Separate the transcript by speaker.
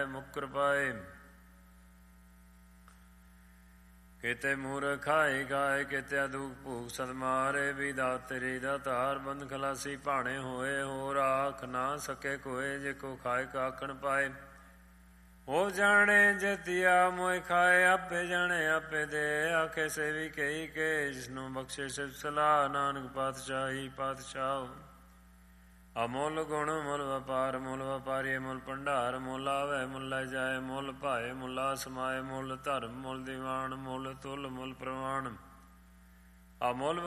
Speaker 1: ਜਾਏ ਮੁਕਰ ਪਾਏ। ਕਿਤੇ ਮੂਰਖ ਖਾਏ ਗਾਏ, ਕਿਤੇ ਅਦੂਕ ਭੂਖ ਸਦਮਾਰੇ। ਵੀ ਦਾਤ ਤੇਰੀ ਦਾ ਧਾਰ ਬੰਦ ਖਲਾਸੀ ਭਾਣੇ ਹੋਏ। ਹੋਰ ਆਖ ਨਾ ਸਕੇ ਕੋਏ, ਜੇ ਕੋ ਖਾਏ ਕਾਖਣ ਪਾਏ। ਉਹ ਜਾਣੇ ਜਤੀਆ ਮੋਇ ਖਾਏ, ਆਪੇ ਜਾਣੇ ਆਪੇ ਦੇ। ਆਖੇ ਸੇਵੀ ਕਹੀ ਕੇ, ਜਿਸਨੂੰ ਬਖਸ਼ੇ ਸਿਫ ਸਲਾਹ। ਨਾਨਕ ਪਾਤਸ਼ਾਹੀ ਪਾਤਸ਼ਾਹ ਅਮੁੱਲ ਗੁਣ ਮੁੱਲ ਵਪਾਰ। ਮੁੱਲ ਵਪਾਰੀ ਮੁੱਲ ਭੰਡਾਰ। ਮੁੱਲ ਆਵੇ ਮੁੱਲ ਲੈ ਜਾਏ, ਮੁੱਲ ਭਾਏ ਮੁੱਲਾ ਸਮਾਏ। ਮੁੱਲ ਧਰਮ ਮੁੱਲ ਦੀਵਾਨ, ਮੁੱਲ ਤੁਲ ਮੁੱਲ ਪ੍ਰਵਾਨ। ਅਮੁੱਲ